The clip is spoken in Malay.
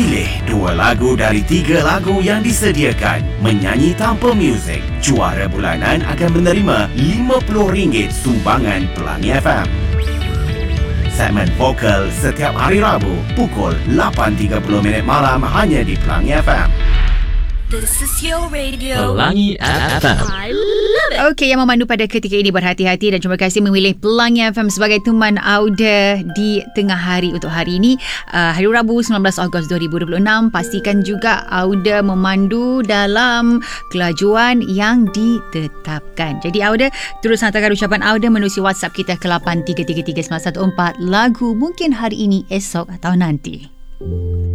Pilih 2 lagu dari 3 lagu yang disediakan. Menyanyi tanpa muzik. Juara bulanan akan menerima RM50 sumbangan Pelangi FM. Segmen vokal setiap hari Rabu pukul 8.30 malam hanya di Pelangi FM. This is your radio. Pelangi FM. I love it. Okey, yang memandu pada ketika ini berhati-hati dan terima kasih memilih Pelangi FM sebagai teman Auda di tengah hari untuk hari ini. Hari Rabu 19 Ogos 2026. Pastikan juga Auda memandu dalam kelajuan yang ditetapkan. Jadi Auda, terus hantarkan ucapan Auda menerusi WhatsApp kita ke 8333 914 lagu mungkin hari ini, esok atau nanti.